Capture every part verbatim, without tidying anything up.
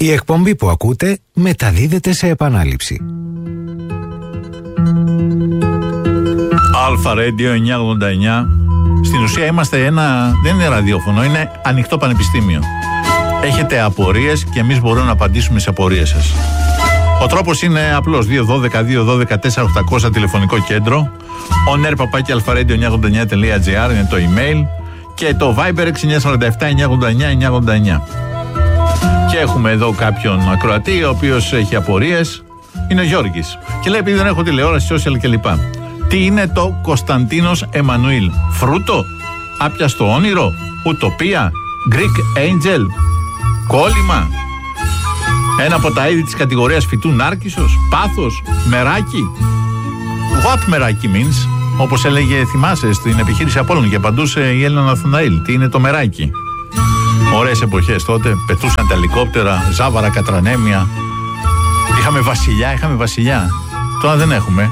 Η εκπομπή που ακούτε μεταδίδεται σε επανάληψη. Αλφα Radio εννιακόσια ογδόντα εννιά. Στην ουσία είμαστε ένα, δεν είναι ραδιόφωνο, είναι ανοιχτό πανεπιστήμιο. Έχετε απορίες και εμείς μπορούμε να απαντήσουμε σε απορίες σας. Ο τρόπος είναι απλός: δύο ένα δύο δύο ένα δύο τέσσερα οκτακόσια τηλεφωνικό κέντρο, onair παπάκι αλφα ρέιντιο εννιακόσια ογδόντα εννιά τελεία τζι άρ είναι το email, και το Viber έξι εννιά τέσσερα επτά εννιακόσια ογδόντα εννιά εννιακόσια ογδόντα εννιά. Και έχουμε εδώ κάποιον ακροατή ο οποίος έχει απορίες. Είναι ο Γιώργης και λέει: επειδή δεν έχω τηλεόραση, social κλπ. Τι είναι το Κωνσταντίνος Εμμανουήλ? Φρούτο, άπιαστο όνειρο, ουτοπία, Greek Angel, κόλλημα, ένα από τα είδη της κατηγορίας φυτού νάρκισσος, πάθος, μεράκι? What μεράκι means? Όπως έλεγε, θυμάσαι, στην επιχείρηση Απόλλων και απαντούσε η Έλληνα Ναθαναήλ. Τι είναι το μεράκι? Ωραίες εποχές τότε, πετούσαν τα ελικόπτερα, ζάβαρα, κατρανέμια. Είχαμε βασιλιά, είχαμε βασιλιά. Τώρα δεν έχουμε.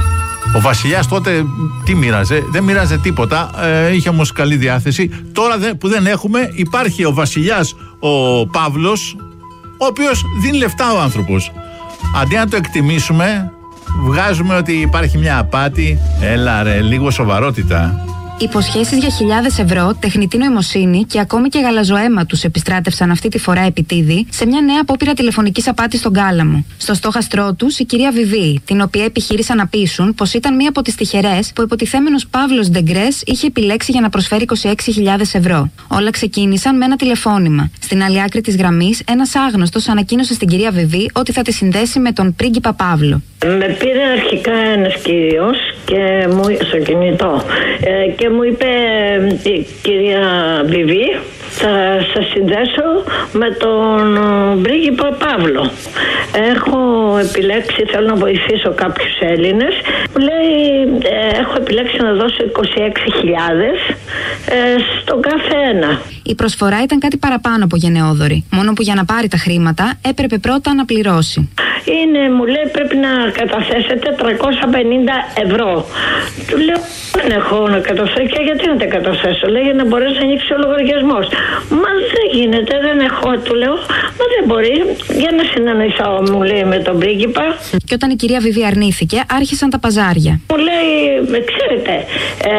Ο βασιλιάς τότε τι μοίραζε? Δεν μοίραζε τίποτα, ε, είχε όμως καλή διάθεση. Τώρα δε, που δεν έχουμε, υπάρχει ο βασιλιάς ο Παύλος, ο οποίος δίνει λεφτά ο άνθρωπος. Αντί να το εκτιμήσουμε, βγάζουμε ότι υπάρχει μια απάτη. Έλα ρε, λίγο σοβαρότητα. Υποσχέσεις για χιλιάδες ευρώ, τεχνητή νοημοσύνη και ακόμη και γαλαζοαίμα τους επιστράτευσαν αυτή τη φορά επιτίδη σε μια νέα απόπειρα τηλεφωνικής απάτης στον Κάλαμο. Στο στόχαστρό τους η κυρία Βιβί, την οποία επιχείρησαν να πείσουν πως ήταν μία από τις τυχερές που υποτιθέμενος Παύλος Ντεγκρές είχε επιλέξει για να προσφέρει είκοσι έξι χιλιάδες ευρώ. Όλα ξεκίνησαν με ένα τηλεφώνημα. Στην άλλη άκρη της γραμμής, ένας άγνωστος ανακοίνωσε στην κυρία Βιβί ότι θα τη συνδέσει με τον πρίγκιπα Παύλο. Με πήρε αρχικά ένας κύριος και μου, στο κινητό ε, και μου είπε: η κυρία Βιβί, θα σας συνδέσω με τον πρίγκιπα Παύλο. Έχω επιλέξει, θέλω να βοηθήσω κάποιους Έλληνες. Μου λέει: ε, έχω επιλέξει να δώσω είκοσι έξι χιλιάδες ε, στον κάθε ένα. Η προσφορά ήταν κάτι παραπάνω από γενναιόδορη. Μόνο που για να πάρει τα χρήματα έπρεπε πρώτα να πληρώσει. Είναι, μου λέει, πρέπει να καταθέσετε τριακόσια πενήντα ευρώ. Του λέω: δεν έχω να καταθέσω. Και γιατί να τα καταθέσω? Λέει: για να μπορέσει να ανοίξει ο λογαριασμός. Μα δεν γίνεται, δεν έχω. Του λέω: μα δεν μπορεί. Για να συναντηθώ, μου λέει, με τον πρίγκιπα. Και όταν η κυρία Βιβί αρνήθηκε, άρχισαν τα παζάρια. Μου λέει: ξέρετε, ε,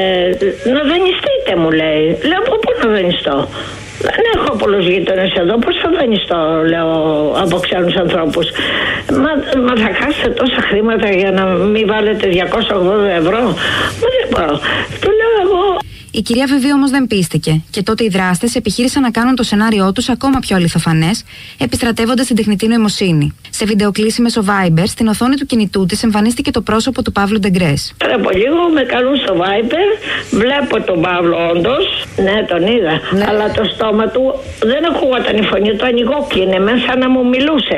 να δανειστείτε, μου λέει. Λέω: από πού να δανειστώ? Δεν έχω πολλούς γείτονες εδώ, πώς θα δανειστώ, λέω, από ξένους ανθρώπους. Μα, μα θα χάσετε τόσα χρήματα για να μην βάλετε διακόσια ογδόντα ευρώ? Μα δεν μπορώ. Του λέω εγώ. Η κυρία Βιβί όμως δεν πίστηκε και τότε οι δράστες επιχείρησαν να κάνουν το σενάριό τους ακόμα πιο αληθοφανές, επιστρατεύοντας την τεχνητή νοημοσύνη. Σε βιντεοκλήση μέσω Viber, στην οθόνη του κινητού της εμφανίστηκε το πρόσωπο του Παύλου Ντεγκρές. Τώρα από λίγο με καλούν στο Viber, βλέπω τον Παύλο όντως, ναι, τον είδα, ναι. Αλλά το στόμα του δεν ακούγονταν η φωνή του, ανοιγόκλεινε μέσα να μου μιλούσε.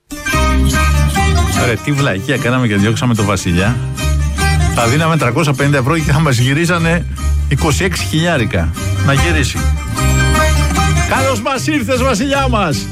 Ρε, τι βλακεία κάναμε και διώξαμε τον βασιλιά. Θα δίναμε τριακόσια πενήντα ευρώ και θα μας γυρίζανε είκοσι έξι χιλιάρικα να γυρίσει. Καλώς μας ήρθες, βασιλιά μας!